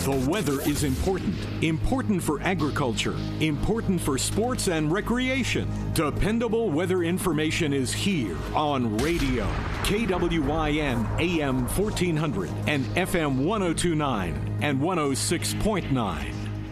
The weather is important. Important for agriculture. Important for sports and recreation. Dependable weather information is here on radio. KWYN AM 1400 and FM 1029 and 106.9.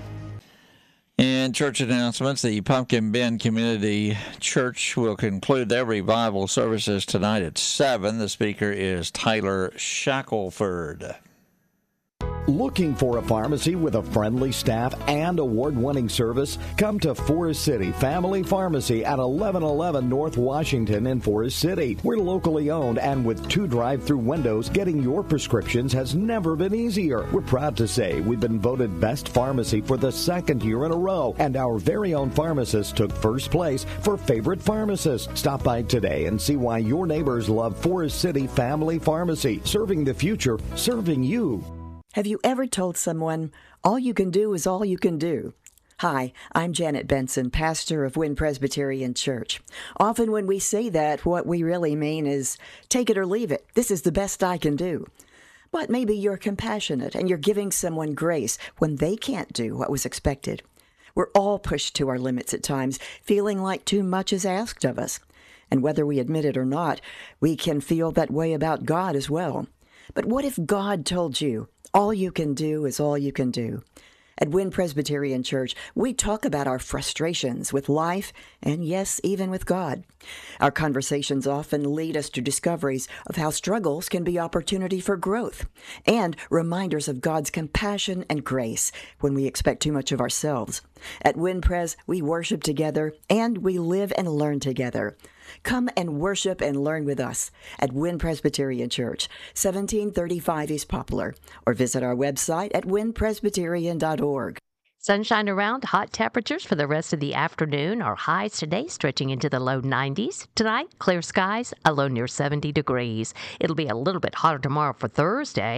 In church announcements, the Pumpkin Bend Community Church will conclude their revival services tonight at 7. The speaker is Tyler Shackelford. Looking for a pharmacy with a friendly staff and award-winning service? Come to Forest City Family Pharmacy at 1111 North Washington in Forest City. We're locally owned, and with 2 drive-through windows, getting your prescriptions has never been easier. We're proud to say we've been voted best pharmacy for the 2nd year in a row, and our very own pharmacist took first place for favorite pharmacist. Stop by today and see why your neighbors love Forest City Family Pharmacy, serving the future, serving you. Have you ever told someone, all you can do is all you can do? Hi, I'm Janet Benson, pastor of Wynn Presbyterian Church. Often when we say that, what we really mean is, take it or leave it. This is the best I can do. But maybe you're compassionate and you're giving someone grace when they can't do what was expected. We're all pushed to our limits at times, feeling like too much is asked of us. And whether we admit it or not, we can feel that way about God as well. But what if God told you, all you can do is all you can do? At Wynn Presbyterian Church, we talk about our frustrations with life and, yes, even with God. Our conversations often lead us to discoveries of how struggles can be opportunity for growth and reminders of God's compassion and grace when we expect too much of ourselves. At Wynn Pres, we worship together and we live and learn together. Come and worship and learn with us at Wynn Presbyterian Church, 1735 East Poplar, or visit our website at wynnpresbyterian.org. Sunshine around, hot temperatures for the rest of the afternoon. Our highs today stretching into the low 90s. Tonight, clear skies, a low near 70 degrees. It'll be a little bit hotter tomorrow for Thursday.